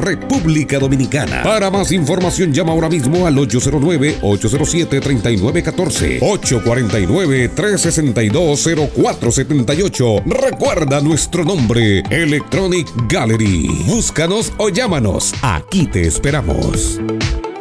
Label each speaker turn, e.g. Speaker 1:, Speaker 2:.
Speaker 1: República Dominicana. Para más información llama ahora mismo al 809-807-3914, 849-362-0478. Recuerda nuestro nombre, Electronic Gallery. Búscanos o llámanos. Aquí te esperamos.